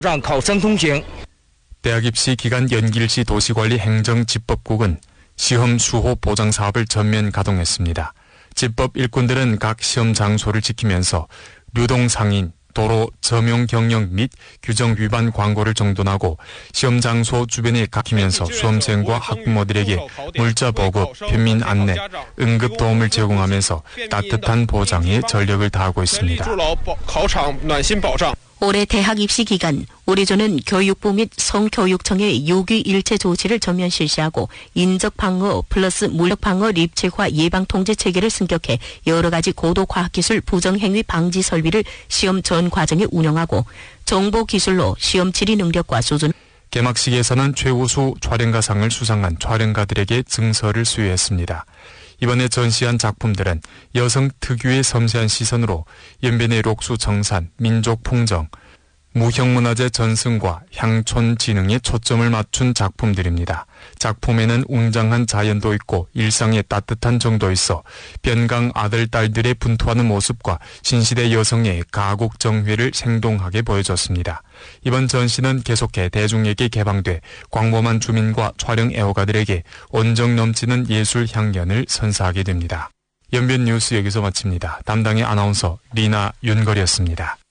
대학 입시 기간 연길시 도시관리 행정집법국은 시험 수호 보장 사업을 전면 가동했습니다. 집법 일꾼들은 각 시험 장소를 지키면서 유동 상인, 도로 점용 경영 및 규정 위반 광고를 정돈하고 시험 장소 주변에 가키면서 수험생과 학부모들에게 물자 보급, 편민 안내, 응급 도움을 제공하면서 따뜻한 보장에 전력을 다하고 있습니다. 올해 대학 입시 기간 우리 조는 교육부 및 성교육청의 유기일체 조치를 전면 실시하고 인적 방어 플러스 물력 방어 립체화 예방 통제 체계를 승격해 여러 가지 고도 과학기술 부정행위 방지 설비를 시험 전 과정에 운영하고 정보 기술로 시험 질의 능력과 수준. 개막식에서는 최우수 촬영가상을 수상한 촬영가들에게 증서를 수여했습니다. 이번에 전시한 작품들은 여성 특유의 섬세한 시선으로 연변의 록수 정산, 민족 풍정, 무형문화재 전승과 향촌 진흥에 초점을 맞춘 작품들입니다. 작품에는 웅장한 자연도 있고 일상의 따뜻한 정도 있어 변강 아들, 딸들의 분투하는 모습과 신시대 여성의 가국 정회를 생동하게 보여줬습니다. 이번 전시는 계속해 대중에게 개방돼 광범한 주민과 촬영 애호가들에게 온정 넘치는 예술 향연을 선사하게 됩니다. 연변 뉴스 여기서 마칩니다. 담당의 아나운서 리나 윤걸이었습니다.